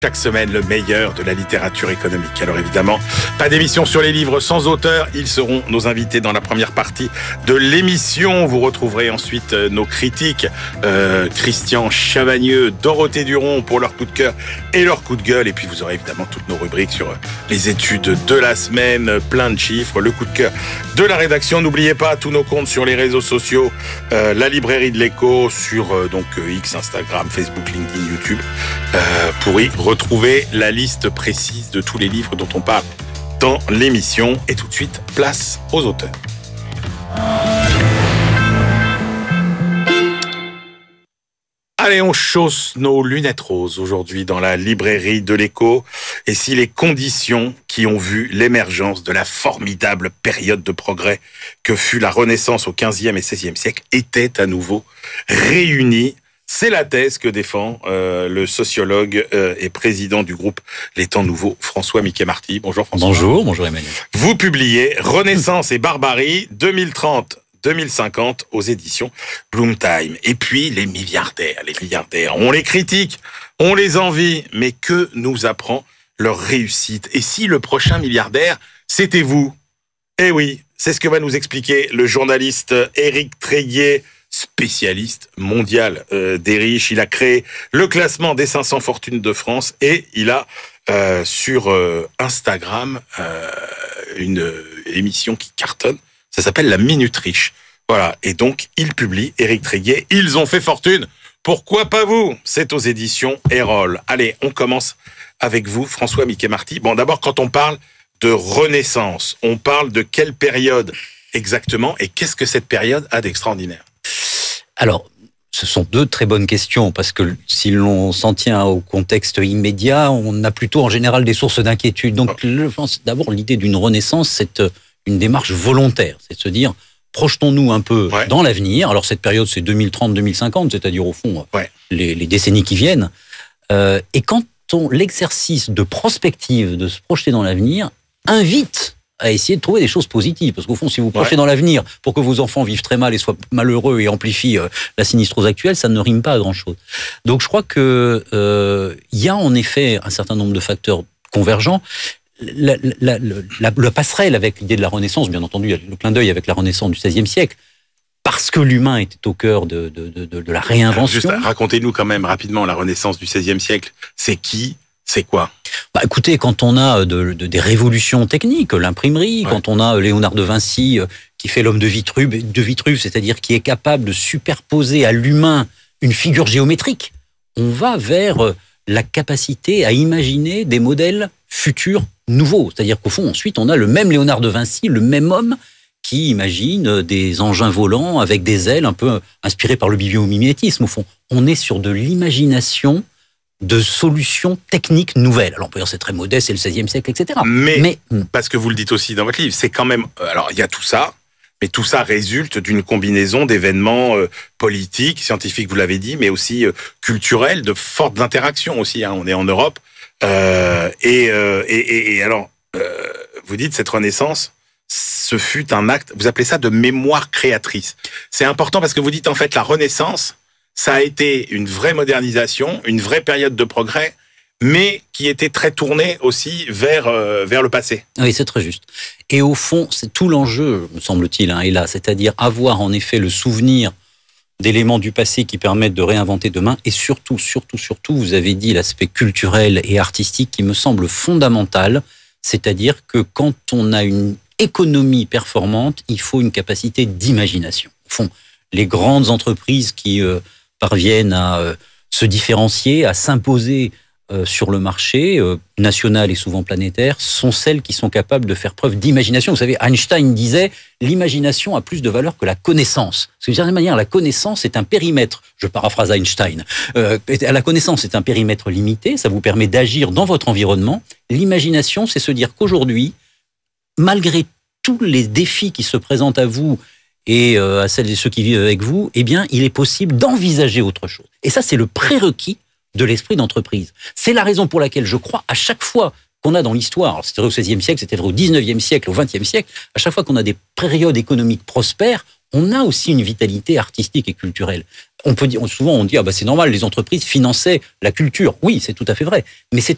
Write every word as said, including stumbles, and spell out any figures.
Chaque semaine, le meilleur de la littérature économique. Alors évidemment, pas d'émission sur les livres sans auteur. Ils seront nos invités dans la première partie de l'émission. Vous retrouverez ensuite nos critiques. Euh, Christian Chavagneux, Dorothée Duron pour leur coup de cœur et leur coup de gueule. Et puis vous aurez évidemment toutes nos rubriques sur les études de la semaine. Plein de chiffres, le coup de cœur de la rédaction. N'oubliez pas tous nos comptes sur les réseaux sociaux. Euh, la librairie de l'écho sur euh, donc X, Instagram, Facebook, LinkedIn, YouTube. Euh, pour y retrouver la liste précise de tous les livres dont on parle dans l'émission. Et tout de suite, place aux auteurs. Allez, on chausse nos lunettes roses aujourd'hui dans la librairie de l'écho. Et si les conditions qui ont vu l'émergence de la formidable période de progrès que fut la Renaissance au quinzième et seizième siècle étaient à nouveau réunies, c'est la thèse que défend euh, le sociologue euh, et président du groupe Les Temps Nouveaux, François Mickey-Marty. Bonjour François. Bonjour, bonjour Emmanuel. Vous publiez Renaissance et barbarie deux mille trente deux mille cinquante aux éditions Bloom Time. Et puis les milliardaires, les milliardaires, on les critique, on les envie, mais que nous apprend leur réussite? Et si le prochain milliardaire, c'était vous? Eh oui, c'est ce que va nous expliquer le journaliste Éric Tréguier, spécialiste mondial euh, des riches. Il a créé le classement des cinq cents fortunes de France et il a euh, sur euh, Instagram euh, une euh, émission qui cartonne. Ça s'appelle La Minute Riche. Voilà. Et donc, il publie, Éric Tréguier, Ils ont fait fortune. Pourquoi pas vous? C'est aux éditions Erol. Allez, on commence avec vous, François Mickey-Marty. Bon, d'abord, quand on parle de Renaissance, on parle de quelle période exactement et qu'est-ce que cette période a d'extraordinaire? Alors, ce sont deux très bonnes questions, parce que si l'on s'en tient au contexte immédiat, on a plutôt en général des sources d'inquiétude. Donc, je pense d'abord l'idée d'une renaissance, c'est une démarche volontaire, c'est de se dire, projetons-nous un peu ouais. dans l'avenir. Alors, cette période, c'est deux mille trente deux mille cinquante, c'est-à-dire au fond, ouais. les, les décennies qui viennent. Euh, et quand on, l'exercice de prospective, de se projeter dans l'avenir, invite à essayer de trouver des choses positives. Parce qu'au fond, si vous projetez ouais. dans l'avenir pour que vos enfants vivent très mal et soient malheureux et amplifient euh, la sinistrose actuelle, ça ne rime pas à grand-chose. Donc je crois que euh, y a en effet un certain nombre de facteurs convergents. La, la, la, la, la passerelle avec l'idée de la Renaissance, bien entendu, il y a le clin d'œil avec la Renaissance du seizième siècle, parce que l'humain était au cœur de, de, de, de la réinvention. Juste, racontez-nous quand même rapidement la Renaissance du seizième siècle. C'est qui? C'est quoi? Bah, écoutez, quand on a de, de, des révolutions techniques, l'imprimerie, ouais. quand on a Léonard de Vinci euh, qui fait l'homme de Vitruve, de Vitruve, c'est-à-dire qui est capable de superposer à l'humain une figure géométrique, on va vers euh, la capacité à imaginer des modèles futurs nouveaux. C'est-à-dire qu'au fond, ensuite, on a le même Léonard de Vinci, le même homme qui imagine des engins volants avec des ailes un peu inspirés par le bibliomimétisme. Au fond, on est sur de l'imagination de solutions techniques nouvelles. Alors on peut dire c'est très modeste, c'est le seizième siècle, et cetera. Mais, mais parce que vous le dites aussi dans votre livre, c'est quand même... Alors il y a tout ça, mais tout ça résulte d'une combinaison d'événements euh, politiques, scientifiques, vous l'avez dit, mais aussi euh, culturels, de fortes interactions aussi. Hein. On est en Europe. Euh, et, euh, et, et, et alors, euh, vous dites cette Renaissance, ce fut un acte, vous appelez ça de mémoire créatrice. C'est important parce que vous dites en fait la Renaissance, ça a été une vraie modernisation, une vraie période de progrès, mais qui était très tournée aussi vers, euh, vers le passé. Oui, c'est très juste. Et au fond, c'est tout l'enjeu, me semble-t-il, hein, est là, c'est-à-dire avoir en effet le souvenir d'éléments du passé qui permettent de réinventer demain, et surtout, surtout, surtout, vous avez dit l'aspect culturel et artistique qui me semble fondamental, c'est-à-dire que quand on a une économie performante, il faut une capacité d'imagination. Au fond, les grandes entreprises qui... Euh, parviennent à euh, se différencier, à s'imposer euh, sur le marché euh, national et souvent planétaire, sont celles qui sont capables de faire preuve d'imagination. Vous savez, Einstein disait « l'imagination a plus de valeur que la connaissance ». Parce que d'une certaine manière, la connaissance est un périmètre, je paraphrase Einstein, euh, la connaissance est un périmètre limité, ça vous permet d'agir dans votre environnement. L'imagination, c'est se dire qu'aujourd'hui, malgré tous les défis qui se présentent à vous, et à celles et ceux qui vivent avec vous, eh bien, il est possible d'envisager autre chose. Et ça, c'est le prérequis de l'esprit d'entreprise. C'est la raison pour laquelle je crois, à chaque fois qu'on a dans l'histoire, c'était vrai au seizième siècle, c'était vrai au dix-neuvième siècle, au vingtième siècle, à chaque fois qu'on a des périodes économiques prospères, on a aussi une vitalité artistique et culturelle. On peut dire, souvent on dit, ah bah c'est normal, les entreprises finançaient la culture. Oui, c'est tout à fait vrai. Mais c'est